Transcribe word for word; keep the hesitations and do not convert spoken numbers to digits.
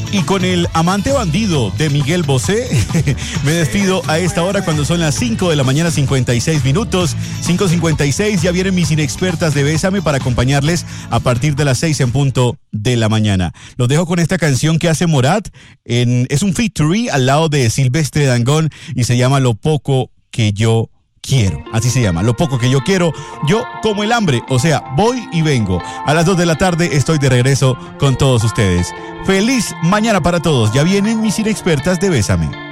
Y con el amante bandido de Miguel Bosé, me despido a esta hora cuando son las cinco de la mañana, cincuenta y seis minutos. cinco cincuenta y seis, ya vienen mis inexpertas de Bésame para acompañarles a partir de las seis en punto de la mañana. Los dejo con esta canción que hace Morat. En, es un featuring al lado de Silvestre Dangond y se llama Lo Poco Que Yo Quiero. Así se llama, Lo Poco Que Yo Quiero. Yo como el hambre, o sea, voy y vengo. A las dos de la tarde estoy de regreso con todos ustedes. Feliz mañana para todos. Ya vienen mis inexpertas de Bésame.